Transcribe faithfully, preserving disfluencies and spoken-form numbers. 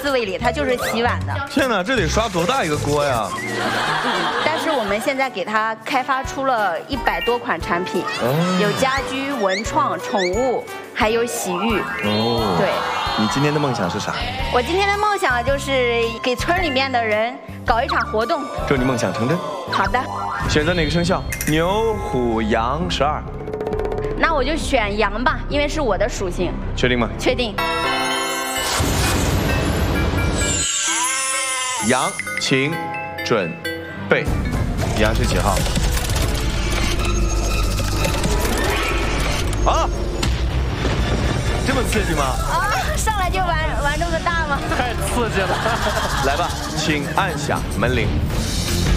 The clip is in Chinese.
思维里，它就是洗碗的。 天哪，这得刷多大一个锅呀！ 但是我们现在给它开发出了一百多款产品， 哦有家居、文创、宠物，还有洗浴。 哦， 对。 你今天的梦想是啥？ 我今天的梦想就是给村里面的人搞一场活动。 祝你梦想成真。 好的。 选择哪个生肖？牛、虎、羊，十二。 那我就选羊吧，因为是我的属性。 确定吗？ 确定。 羊，请准备。羊是几号？啊！这么刺激吗？ 啊，上来就玩玩这么大吗？ 太刺激了！ 来吧，请按响门铃。